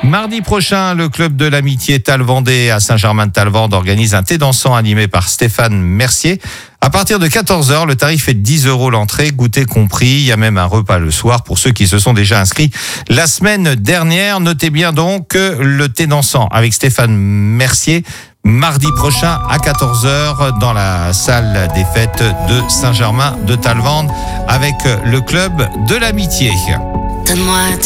Mardi prochain, le club de l'amitié Talvendais à Saint-Germain-de-Talvende organise un thé dansant animé par Stéphane Mercier. À partir de 14h, le tarif est de 10 € l'entrée, goûter compris. Il y a même un repas le soir pour ceux qui se sont déjà inscrits la semaine dernière. Notez bien donc que le thé dansant avec Stéphane Mercier, mardi prochain à 14h dans la salle des fêtes de Saint-Germain-de-Talvende avec le club de l'amitié. Donne-moi